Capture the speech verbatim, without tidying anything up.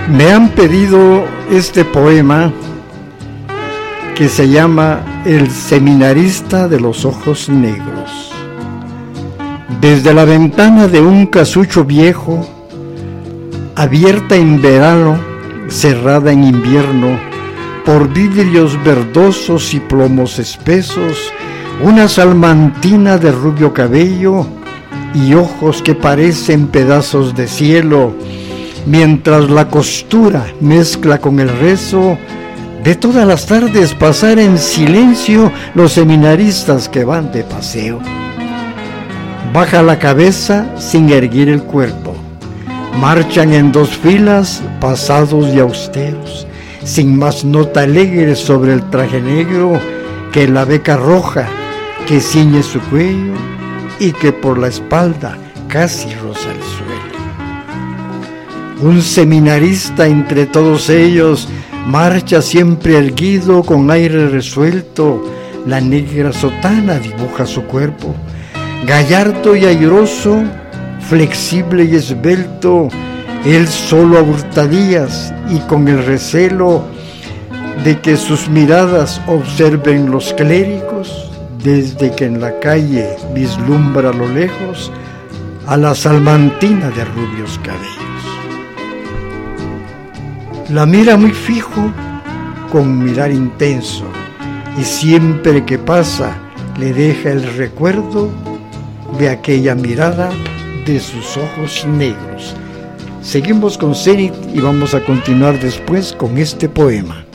Me han pedido este poema que se llama El seminarista de los ojos negros. Desde la ventana de un casucho viejo, abierta en verano, cerrada en invierno, por vidrios verdosos y plomos espesos, una salmantina de rubio cabello y ojos que parecen pedazos de cielo, mientras la costura mezcla con el rezo de todas las tardes pasar en silencio los seminaristas que van de paseo. Baja la cabeza sin erguir el cuerpo, marchan en dos filas pasados y austeros, sin más nota alegre sobre el traje negro que la beca roja que ciñe su cuello y que por la espalda casi roza el suelo. Un seminarista entre todos ellos marcha siempre erguido con aire resuelto, la negra sotana dibuja su cuerpo, gallardo y airoso, flexible y esbelto, él solo a hurtadillas y con el recelo de que sus miradas observen los clérigos, desde que en la calle vislumbra a lo lejos a la salmantina de rubios cabellos. La mira muy fijo, con mirar intenso, y siempre que pasa le deja el recuerdo de aquella mirada de sus ojos negros. Seguimos con Zenit y vamos a continuar después con este poema.